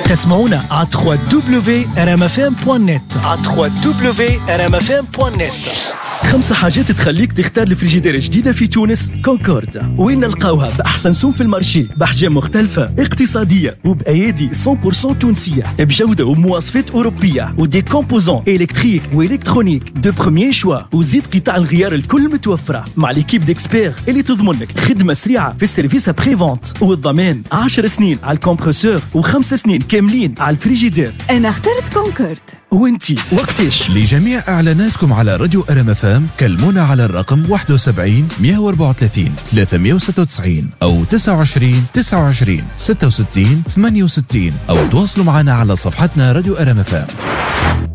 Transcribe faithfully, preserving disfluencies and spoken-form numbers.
تسمعونا على دبليو دبليو دبليو دوت ار ام اف ام دوت نت على دبليو دبليو دبليو دوت ار ام اف ام دوت نت. خمسة حاجات تخليك تختار الفريجيدير جديدة في تونس. كونكورد، وين نلقاوها بأحسن سوم في المارشي، بأحجام مختلفة، اقتصادية وبأيادي مية بالمية تونسية، بجودة ومواصفات أوروبية، ودي كومبوزون إلكتريك وإلكترونيك دو بروميير شوا، وزيد قطع الغيار الكل متوفرة مع ليكيب ديكسبير اللي تضمن لك خدمة سريعة في السيرفيس ابري فونت، والضمان عشر سنين على الكمبرسور وخمس سنين كاملين على الفريجيدير. أنا اخترت كونكورد. وانتي وقتاش؟ لجميع إعلاناتكم على راديو ار ام اف ام كلمونا على الرقم واحد وسبعين مية وأربعة وثلاثين ثلاثمية وستة وتسعين أو تسعة وعشرين تسعة وعشرين ستة وستين ثمانية وستين أو تواصلوا معنا على صفحتنا راديو ار ام اف ام.